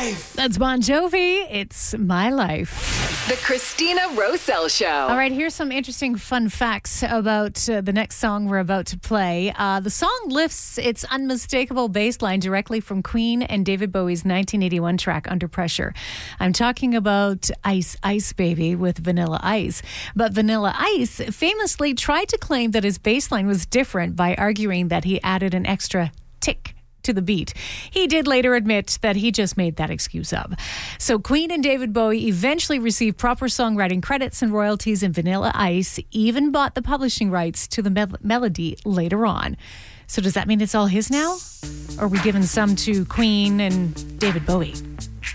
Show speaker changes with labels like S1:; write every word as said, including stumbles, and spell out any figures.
S1: life.
S2: That's Bon Jovi. It's My Life.
S3: The Christina Rosell Show.
S2: All right, here's some interesting fun facts about uh, the next song we're about to play. Uh, the song lifts its unmistakable bass line directly from Queen and David Bowie's nineteen eighty-one track, Under Pressure. I'm talking about Ice Ice Baby with Vanilla Ice. But Vanilla Ice famously tried to claim that his bass line was different by arguing that he added an extra tick to the beat. He did later admit that he just made that excuse up. So Queen and David Bowie eventually received proper songwriting credits and royalties, and Vanilla Ice even bought the publishing rights to the mel- melody later on. So does that mean it's all his now? Or are we giving some to Queen and David Bowie?